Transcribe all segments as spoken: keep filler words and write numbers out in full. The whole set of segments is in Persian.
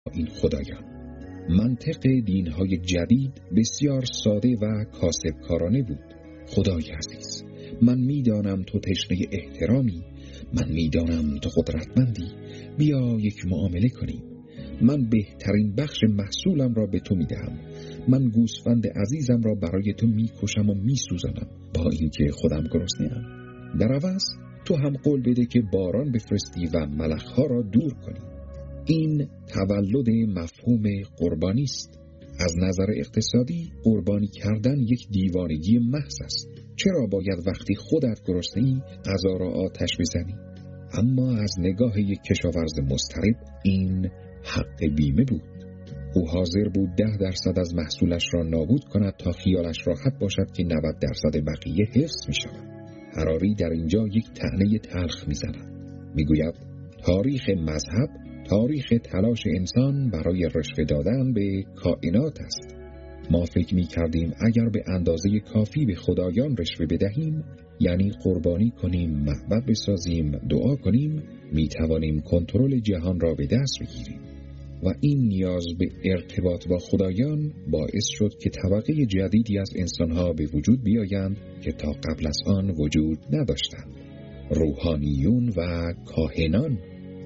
این خدایان. منطق دینهای جدید بسیار ساده و کاسبکارانه بود. خدای عزیز، من میدانم تو تشنه احترامی، من میدانم تو قدرتمندی، بیا یک معامله کنیم. من بهترین بخش محصولم را به تو میدهم. من گوسفند عزیزم را برای تو میکشم و میسوزانم، با اینکه خودم گرسنه‌ام. در عوض تو هم قول بده که باران بفرستی و ملخها را دور کنی. این تولد مفهوم قربانی است. از نظر اقتصادی قربانی کردن یک دیوانگی محض است. چرا باید وقتی خودت گرسنه‌ای غذا را آتش بزنی؟ اما از نگاه یک کشاورز مضطرب این حق بیمه بود. او حاضر بود ده درصد از محصولش را نابود کند تا خیالش راحت باشد که نود درصد بقیه حفظ می شود. حراری در اینجا یک طعنه تلخ می زند. می گوید تاریخ مذهب تاریخ تلاش انسان برای رشوه دادن به کائنات است. ما فکر می کردیم اگر به اندازه کافی به خدایان رشوه بدهیم، یعنی قربانی کنیم، معبد بسازیم، دعا کنیم، می توانیم کنترل جهان را به دست بگیریم. و این نیاز به ارتباط با خدایان باعث شد که طبقه جدیدی از انسانها به وجود بیایند که تا قبل از آن وجود نداشتند. روحانیون و کاهنان.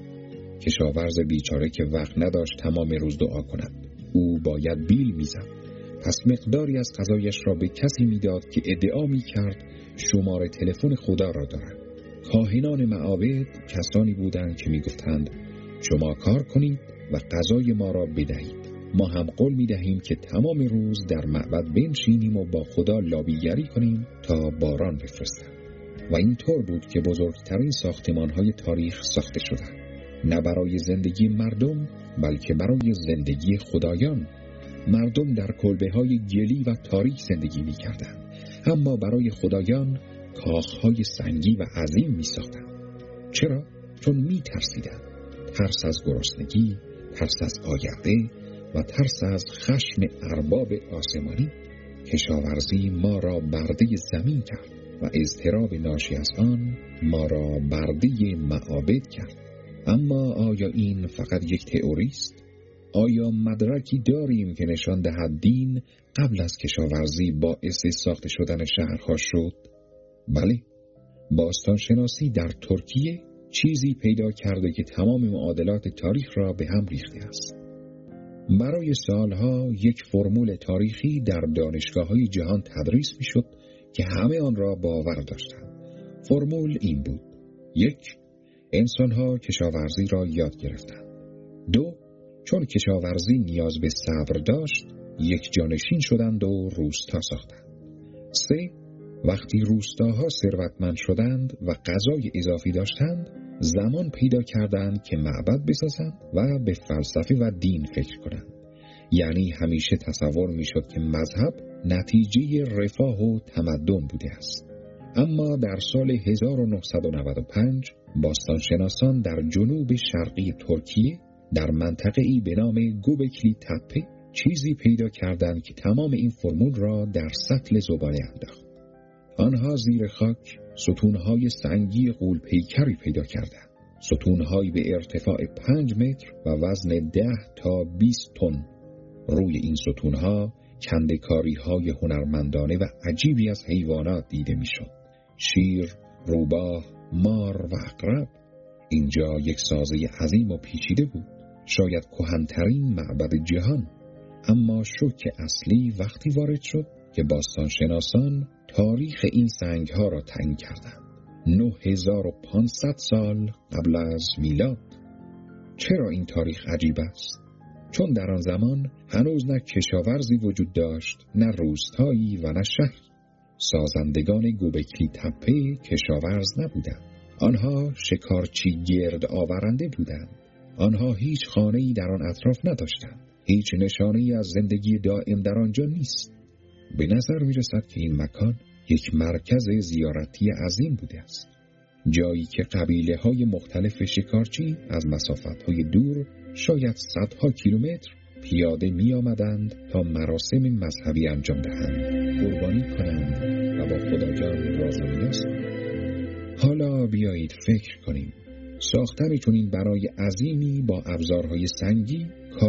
کشاورز بیچاره که وقت نداشت تمام روز دعا کند، او باید بیل میزد. پس مقداری از غذایش را به کسی میداد که ادعا میکرد شماره تلفن خدا را دارد. کاهنان معابد کسانی بودند که میگفتند شما کار کنید و غذای ما را بدهید. ما هم قول میدهیم که تمام روز در معبد بنشینیم و با خدا لابیگری کنیم تا باران بفرستد. و اینطور بود که بزرگترین ساختمان‌های تاریخ ساخته شدند. نه برای زندگی مردم، بلکه برای زندگی خدایان. مردم در کلبه‌های گلی و تاریک زندگی می‌کردند، اما برای خدایان کاخ‌های سنگی و عظیم می‌ساختند. چرا؟ چون می‌ترسیدند. ترس از گرسنگی، ترس از آینده و ترس از خشم ارباب آسمانی. کشاورزی ما را برده زمین کرد و اضطراب ناشی از آن ما را برده معابد کرد. اما آیا این فقط یک تئوری است؟ آیا مدرکی داریم که نشان دهد دین قبل از کشاورزی باعث ساخته شدن شهرها شد؟ بله، باستانشناسی در ترکیه چیزی پیدا کرده که تمام معادلات تاریخ را به هم ریخته است. برای سالها یک فرمول تاریخی در دانشگاه‌های جهان تدریس می‌شد که همه آن را باور داشتند. فرمول این بود: یک، انسان‌ها کشاورزی را یاد گرفتند. دو، چون کشاورزی نیاز به صبر داشت، یک جانشین شدند و روستا ساختند. سه، وقتی روستاها ثروتمند شدند و غذای اضافی داشتند، زمان پیدا کردند که معبد بسازند و به فلسفه و دین فکر کنند. یعنی همیشه تصور میشد که مذهب نتیجه رفاه و تمدن بوده است. اما در سال هزار و نهصد و نود و پنج باستانشناسان در جنوب شرقی ترکیه در منطقه‌ای به نام گوبکلی تپه چیزی پیدا کردند که تمام این فرمول را در سطل زباله انداخت. آنها زیر خاک ستونهای سنگی غول پیکری پیدا کردند. ستونهایی به ارتفاع پنج متر و وزن ده تا بیست تن. روی این ستونها کنده‌کاری‌های هنرمندانه و عجیبی از حیوانات دیده می‌شد. شیر، روباه، مار و عقرب. اینجا یک سازه عظیم و پیچیده بود، شاید کهن‌ترین معبد جهان. اما شوک اصلی وقتی وارد شد که باستانشناسان تاریخ این سنگ‌ها را تعیین کردند. نه هزار و پانصد سال قبل از میلاد. چرا این تاریخ عجیب است؟ چون در آن زمان هنوز نه کشاورزی وجود داشت، نه روستایی و نه شهر. سازندگان گوبکلی تپه کشاورز نبودند. آنها شکارچی گرد آورنده بودند. آنها هیچ خانه‌ای در آن اطراف نداشتند. هیچ نشانه‌ای از زندگی دائم در آنجا نیست. به نظر می‌رسد که این مکان یک مرکز زیارتی عظیم بوده است. جایی که قبیله‌های مختلف شکارچی از مسافت‌های دور شاید صدها کیلومتر پیاده می‌آمدند تا مراسم مذهبی انجام دهند، قربانی کنند و با خدایان راز و نیاز کنند. حالا بیایید فکر کنیم. ساختن چنین برای عظیمی با ابزارهای سنگی